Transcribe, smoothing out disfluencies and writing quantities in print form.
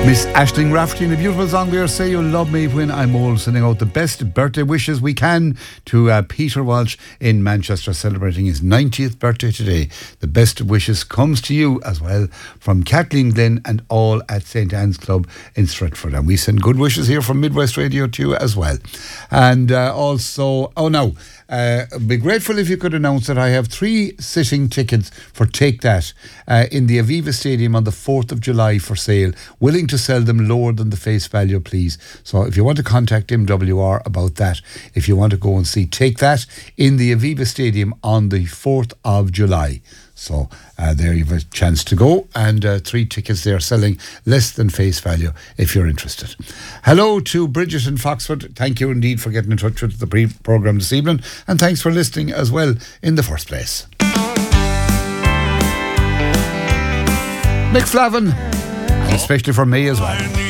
Miss Aisling Rafferty in a beautiful song there, Say You'll Love Me When I'm Old, sending out the best birthday wishes we can to Peter Walsh in Manchester, celebrating his 90th birthday today. The best wishes comes to you as well from Kathleen Glenn and all at St Anne's Club in Stretford, and we send good wishes here from Midwest Radio to you as well. And also, I'd be grateful if you could announce that I have 3 sitting tickets for Take That in the Aviva Stadium on the 4th of July for sale. Willing to sell them lower than the face value, please. So if you want to contact MWR about that, if you want to go and see Take That in the Aviva Stadium on the 4th of July. So there you have a chance to go, and 3 tickets there selling less than face value if you're interested. Hello to Bridget in Foxford. Thank you indeed for getting in touch with the programme this evening, and thanks for listening as well in the first place. Mick Flavin, and especially for me as well.